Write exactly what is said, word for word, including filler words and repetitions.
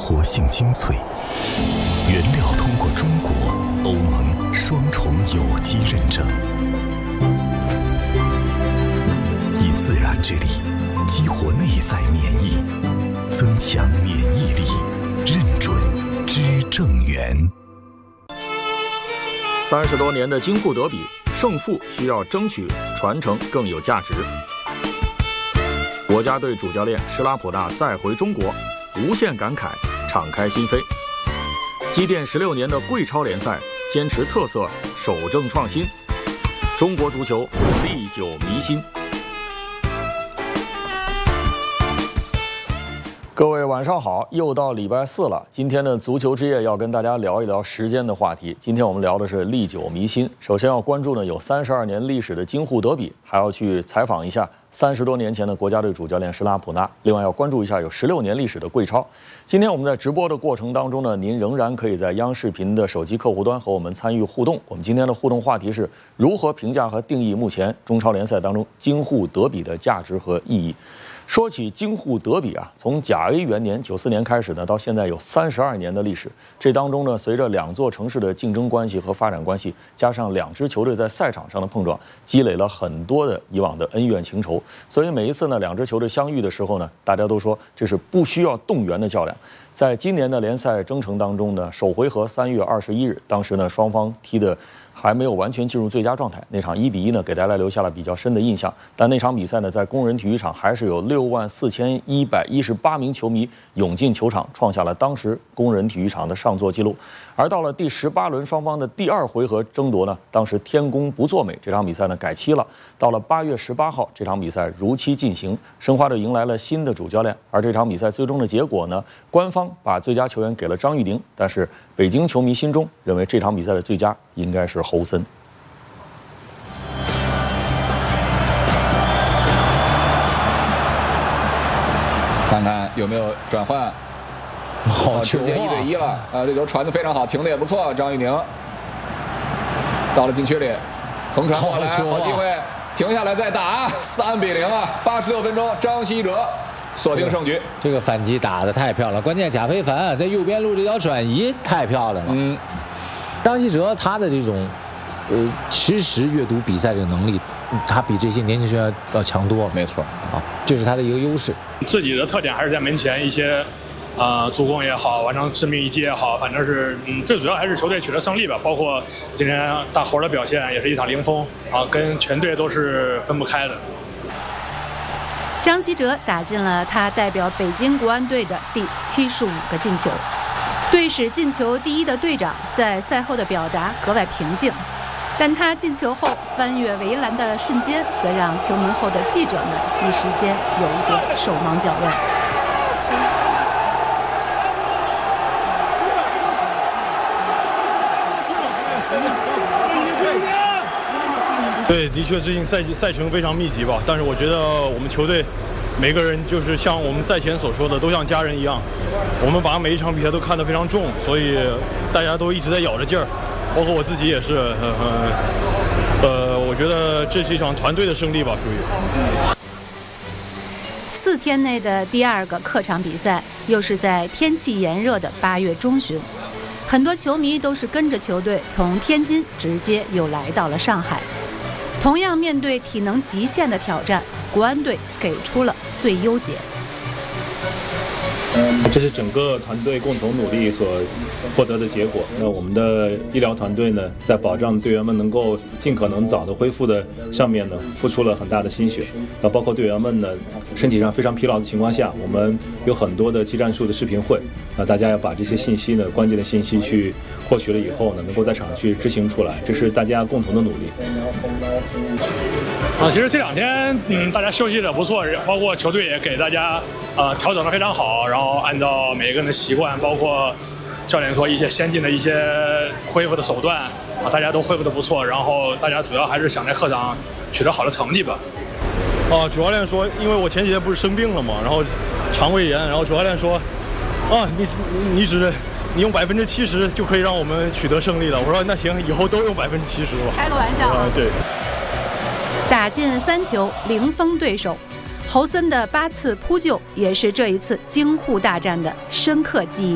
活性精粹，原料通过中国、欧盟双重有机认证，以自然之力激活内在免疫，增强免疫力，认准知正源。 三十多年的京沪德比，胜负需要争取，传承更有价值。国家队主教练施拉普纳再回中国，无限感慨，敞开心扉。积淀十六年的贵超联赛，坚持特色，守正创新，中国足球历久弥新。各位晚上好，又到礼拜四了。今天的足球之夜要跟大家聊一聊时间的话题。今天我们聊的是历久弥新。首先要关注呢，有三十二年历史的京沪德比，还要去采访一下三十多年前的国家队主教练施拉普纳。另外要关注一下有十六年历史的贵超。今天我们在直播的过程当中呢，您仍然可以在央视频的手机客户端和我们参与互动。我们今天的互动话题是如何评价和定义目前中超联赛当中京沪德比的价值和意义。说起京沪德比啊，从甲 A 元年九四年开始呢，到现在有三十二年的历史。这当中呢，随着两座城市的竞争关系和发展关系，加上两支球队在赛场上的碰撞，积累了很多的以往的恩怨情仇。所以每一次呢，两支球队相遇的时候呢，大家都说这是不需要动员的较量。在今年的联赛征程当中呢，首回合三月二十一日，当时呢双方踢的还没有完全进入最佳状态，那场一比一呢，给大家留下了比较深的印象。但那场比赛呢，在工人体育场还是有六万四千一百一十八名球迷涌进球场，创下了当时工人体育场的上座纪录。而到了第十八轮，双方的第二回合争夺呢，当时天公不作美，这场比赛呢改期了。到了八月十八号，这场比赛如期进行，申花队迎来了新的主教练。而这场比赛最终的结果呢，官方把最佳球员给了张玉宁，但是北京球迷心中认为这场比赛的最佳应该是侯森。 看看有没有转换，好球、啊，直接一对一了。啊，这球传得非常好，停得也不错。张玉宁到了禁区里，横传过来，好机会，停下来再打，三比零啊！八十六分钟，张稀哲锁定胜局。 这个反击打得太漂亮，关键贾非凡在右边路这脚转移太漂亮了。嗯，张稀哲他的这种呃实时阅读比赛这个能力，他比这些年轻球员要强多了。 没错啊，这是他的一个优势。 自己的特点还是在门前一些，呃，助攻也好，完成致命一击也好，反正是嗯，最主要还是球队取得胜利吧。包括今天大猴的表现也是一场零封啊，跟全队都是分不开的。 张稀哲打进了他代表北京国安队的第七十五个进球。队史进球第一的队长在赛后的表达格外平静，但他进球后翻越围栏的瞬间，则让球门后的记者们一时间有一点手忙脚乱。 对，的确，最近赛季赛程非常密集吧。但是我觉得我们球队每个人就是像我们赛前所说的，都像家人一样。我们把每一场比赛都看得非常重，所以大家都一直在咬着劲儿，包括我自己也是。呃，呃我觉得这是一场团队的胜利吧，属于。 四天内的第二个客场比赛，又是在天气炎热的八月中旬，很多球迷都是跟着球队从天津直接又来到了上海。同样面对体能极限的挑战，国安队给出了最优解。 这是整个团队共同努力所获得的结果。那我们的医疗团队呢，在保障队员们能够尽可能早的恢复的上面呢，付出了很大的心血。那包括队员们呢，身体上非常疲劳的情况下，我们有很多的技战术的视频会。那大家要把这些信息呢，关键的信息去获取了以后呢，能够在场上去执行出来，这是大家共同的努力。 啊，其实这两天，嗯，大家休息的不错，包括球队也给大家呃调整的非常好，然后按照每个人的习惯，包括教练说一些先进的一些恢复的手段啊，大家都恢复的不错，然后大家主要还是想在客场取得好的成绩吧。 啊，主教练说，因为我前几天不是生病了嘛，然后肠胃炎，然后主教练说，啊，你你只你用百分之七十就可以让我们取得胜利了。我说那行，以后都用百分之七十吧。 开个玩笑。 啊，对。 打进三球，零封对手。侯森的八次扑救也是这一次京沪大战的深刻记忆。